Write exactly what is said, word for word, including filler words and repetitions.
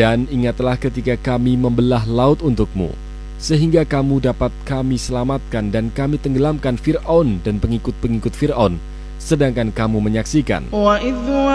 Dan ingatlah ketika kami membelah laut untukmu, sehingga kamu dapat kami selamatkan dan kami tenggelamkan Fir'aun dan pengikut-pengikut Fir'aun, sedangkan kamu menyaksikan.